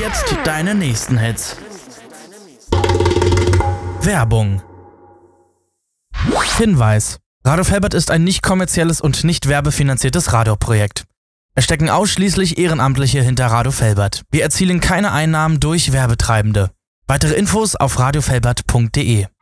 jetzt deine nächsten Hits. Werbung. Hinweis: Radio Felbert ist ein nicht kommerzielles und nicht werbefinanziertes Radioprojekt. Es stecken ausschließlich Ehrenamtliche hinter Radio Felbert. Wir erzielen keine Einnahmen durch Werbetreibende. Weitere Infos auf radiofelbert.de.